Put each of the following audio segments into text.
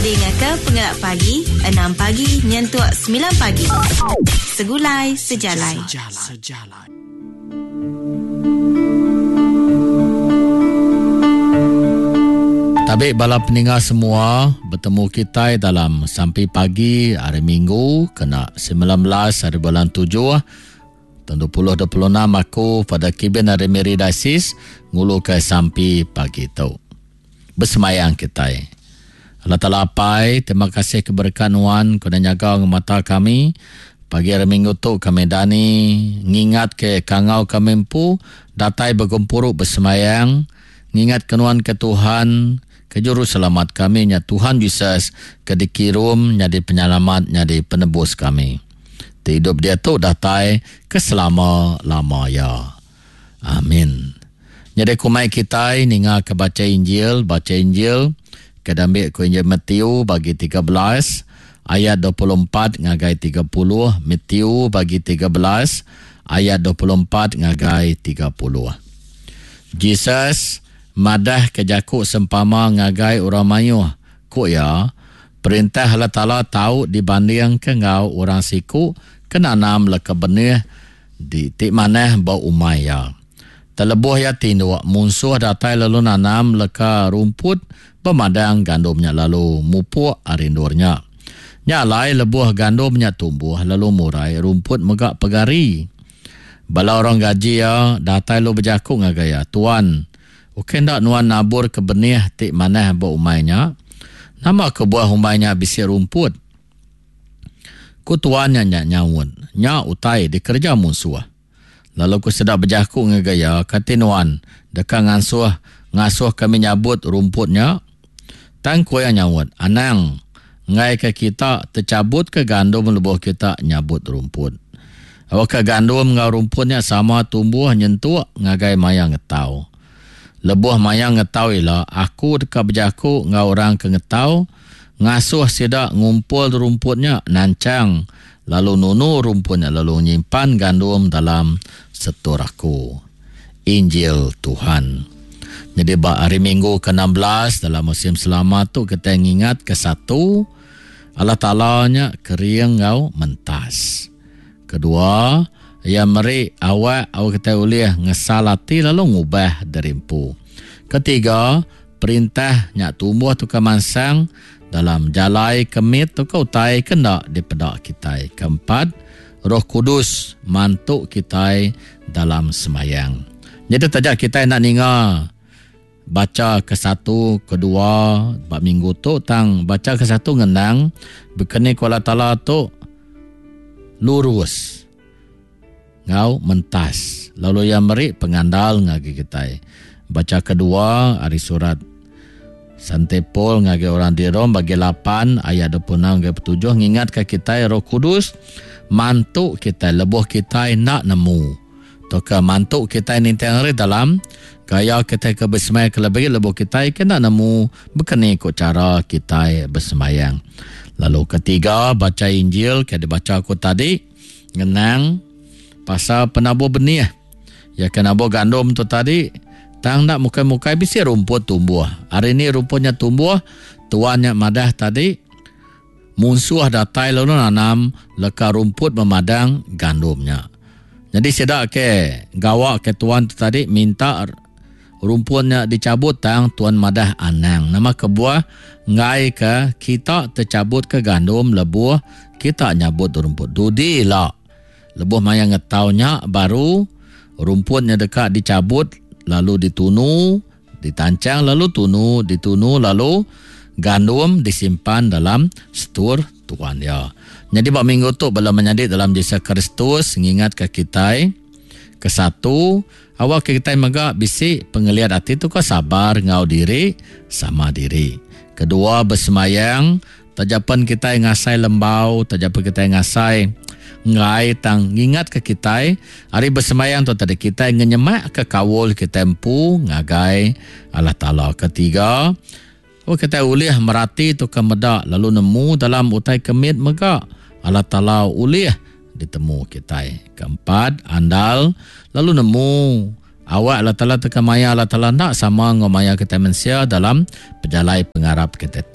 Dengar ke Pengerak Pagi 6 pagi nyentuak 9 pagi. Segulai Sejalai. Tabik bala pendengar semua, bertemu kita dalam Sampai Pagi hari Minggu kena 19 hari bulan 7 tahun 2026. Aku pada Kibin hari Meri Dasis ngulu ke Sampai Pagi tu bersemayang kita. Allah Ta'ala apai, terima kasih keberkahan Wan kena jaga mata kami. Pagi hari Minggu tu kami dani ngingat ke kangau kami empu datai bergempuruk bersemayang ngingat kenuan ke Tuhan ke juru selamat kami nya Tuhan Yesus ke dikirum jadi penyelamat jadi penebus kami. Hidup dia tu datai ke selama-lama ya. Amin. Jadi kumai kita ninga ke baca Injil ke ambil ku Injil Matius bagi 13 ayat 24 ngagai 30, Matius bagi 13 ayat 24 ngagai 30. Jesus madah ke jakuk sempama ngagai orang mayuh. Kok ya, perintah Allah Ta'ala tahu dibanding ke ngau orang siku kena nam leka benih di tik maneh bau umai ya. Terlebuh ya tindu munsuh datai lalu nanam leka rumput pemadang gandumnya lalu mupuk arindurnya. Nyalai lebuh gandumnya tumbuh lalu murai rumput megak pegari. Bala orang gaji ya datai lu berjakuk ngagaya tuan. Okey ndak nuan nabur ke benih tik maneh bau umainya. Nama ke buah umainya bisi rumput. Ku tuannya nyawun. Nya utai dikerja munsuah. Lalu ku sedap berjakuk ngagaya katinuan dekat ngasuh kami nyabut rumputnya. Tang ku yang nyawun. Anang ngai ke kita tercabut ke gandum lebuh kita nyabut rumput. Awak ke gandum ngau rumputnya sama tumbuh nyentuh ngagai mayang ngetau. Lebuh mayang ngetau ialah aku dekat berjakuk ngau orang ke ngetau ngasuh sidak ngumpul rumputnya nancang lalu nunu rumputnya lalu nyimpan gandum dalam setur aku. Injil Tuhan. Jadi hari Minggu ke-16 dalam musim selamat tu kita ingat ke satu Allah Ta'ala-nya kering ngau mentas. Kedua, yang meri awak kita boleh ngesalati lalu ngubah derimpu. Ketiga, perintah nyak tumbuh tu kemansang dalam jalai kemit tu kau tai kena dipedak kita. Keempat, Roh Kudus mantuk kita dalam semayang. Jadi tajak kita nak ninga baca ke satu, kedua, bab minggu tu tang baca ke satu ngenang berkeni ku Allah Ta'ala tu lurus ngau mentas lalu yang meri pengandal ngagi kita. Baca kedua hari surat Santepol ngagi orang di Rom bagi 8 ayat 26 ngagi 7 ngingat ke kita Roh Kudus mantuk kita lebuh kita nak nemu toka mantuk kita nintang dalam gaya kita ke bersemayang kelebih lebuh kita kena nemu berkeni ko cara kita bersemayang. Lalu ketiga baca Injil ke dibaca aku tadi ngenang pasal penabur benih. Ya penabur gandum tu tadi tang nak mukai-mukai bisi rumput tumbuh. Hari ni rumputnya tumbuh, tuannya madah tadi munsuh datai lalu nanam leka rumput memadang gandumnya. Jadi sedak ke gawak ke tuan tu tadi minta rumputnya dicabut tang tuan madah anang. Nama kebuah ngai ke kita tercabut ke gandum lebuh kita nyabut rumput. Dudi lah. Lebuh mayang ngetaunya baru rumputnya dekat dicabut lalu ditunu, ditancang lalu ditunu lalu gandum disimpan dalam setur tuan ya. Jadi bab minggu tu belum menjadi dalam Yesus Kristus ngingat ke kita ke satu awak kita megak bisi pengeliat hati tu kau sabar ngau diri sama diri. Kedua bersemayang tajapan kita ngasai lembau, tajapan kita ngasai ngai tang ngingat ke kita hari bersemayang tu tadi kita ngenyemak ke kawul kita empu ngagai Allah Ta'ala. Ketiga kita ulih merati tu ke medak lalu nemu dalam utai kemit megak Allah Ta'ala ulih ditemu kita. Keempat andal lalu nemu awak Allah Ta'ala teka maya Allah Ta'ala nak sama ngomaya kita manusia dalam pejalai pengarap kita tu.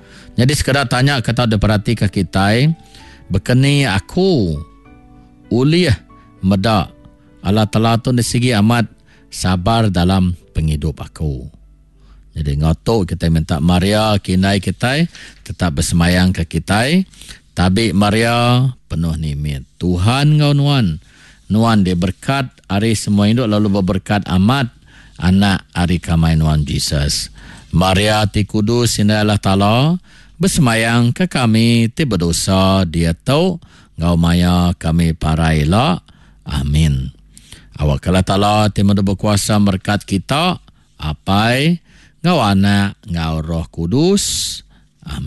Jadi sekadar tanya kata ada perhati ke kita, berkeni aku uliah medak Allah Ta'ala tu dari segi amat sabar dalam penghidup aku. Jadi ngotok kita minta Maria kinai kita tetap bersemayang ke kita. Tapi Maria penuh nimit. Tuhan ngau nuan dia berkat hari semua hidup lalu berberkat amat anak hari kamai nuan Jesus. Maria ti kudus indah Allah Ta'ala bersemayang ke kami ti berdosa dia tahu ngau maya kami para elok. Amin. Awak Allah Ta'ala ti muda berkuasa berkat kita apai ngau anak ngau roh kudus.